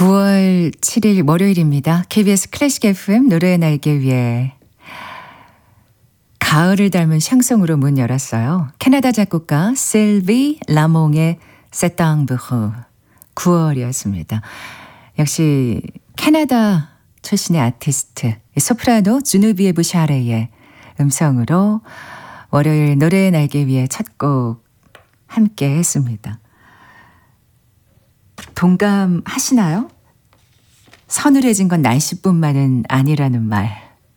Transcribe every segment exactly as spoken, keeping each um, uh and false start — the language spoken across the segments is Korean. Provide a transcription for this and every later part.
구월 칠일 월요일입니다. 케이비에스 클래식 에프엠 노래의 날개 위에 가을을 닮은 샹송으로 문 열었어요. 캐나다 작곡가 실비 라몽의 세땅브흐 구월이었습니다. 역시 캐나다 출신의 아티스트 소프라노 주누비에브 샤레의 음성으로 월요일 노래의 날개 위에 첫 곡 함께 했습니다. 동감하시나요? 서늘해진 건 날씨뿐만은 아니라는 말.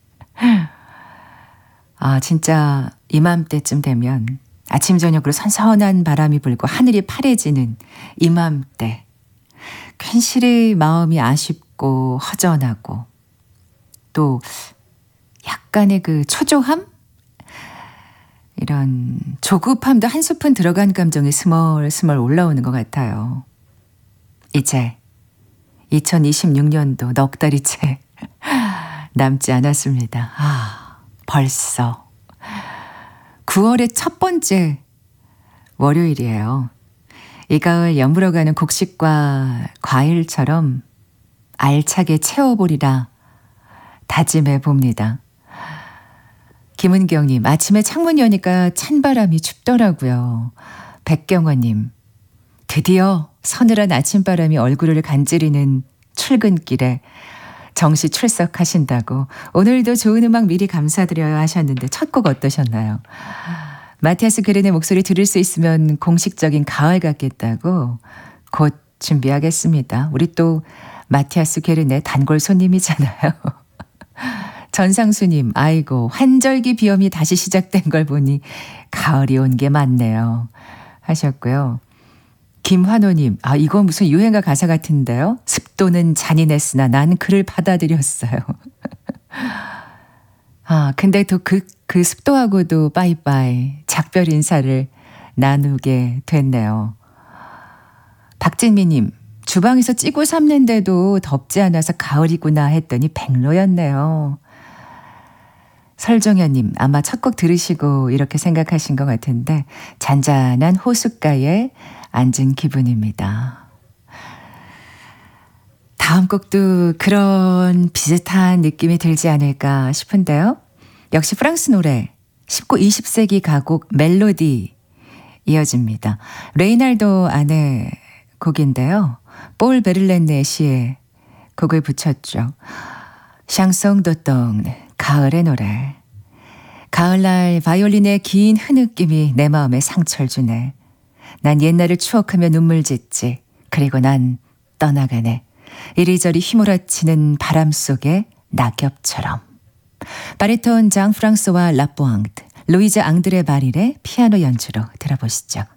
아, 진짜 이맘때쯤 되면 아침 저녁으로 선선한 바람이 불고 하늘이 파래지는 이맘때. 괜시리 마음이 아쉽고 허전하고 또 약간의 그 초조함? 이런 조급함도 한 스푼 들어간 감정이 스멀스멀 올라오는 것 같아요. 이제 이천이십육 년도 넉 달이 채 남지 않았습니다. 아, 벌써 구월의 첫 번째 월요일이에요. 이 가을 여물어가는 곡식과 과일처럼 알차게 채워보리라 다짐해 봅니다. 김은경님, 아침에 창문 여니까 찬바람이 춥더라고요. 백경원님, 드디어 서늘한 아침바람이 얼굴을 간지리는 출근길에 정시 출석하신다고 오늘도 좋은 음악 미리 감사드려요 하셨는데 첫 곡 어떠셨나요? 마티아스 게른의 목소리 들을 수 있으면 공식적인 가을 같겠다고 곧 준비하겠습니다. 우리 또 마티아스 게른의 단골 손님이잖아요. 전상수님, 아이고 환절기 비염이 다시 시작된 걸 보니 가을이 온 게 맞네요 하셨고요. 김환호님, 아 이거 무슨 유행가 가사 같은데요? 습도는 잔인했으나 난 그를 받아들였어요. 아 근데 또 그 그 습도하고도 빠이빠이 작별 인사를 나누게 됐네요. 박진미님, 주방에서 찌고 삶는데도 덥지 않아서 가을이구나 했더니 백로였네요. 설정현님, 아마 첫 곡 들으시고 이렇게 생각하신 것 같은데 잔잔한 호숫가에 앉은 기분입니다. 다음 곡도 그런 비슷한 느낌이 들지 않을까 싶은데요. 역시 프랑스 노래 십구, 이십 세기 가곡 멜로디 이어집니다. 레이날도 아내 곡인데요. 볼 베를렌네 시에 곡을 붙였죠. 샹송 도똥 가을의 노래. 가을날 바이올린의 긴 흐느낌이 내 마음에 상처를 주네. 난 옛날을 추억하며 눈물 짓지. 그리고 난 떠나가네. 이리저리 휘몰아치는 바람 속의 낙엽처럼. 바리톤 장 프랑스와 라포앙드, 루이즈 앙드레 바릴의 피아노 연주로 들어보시죠.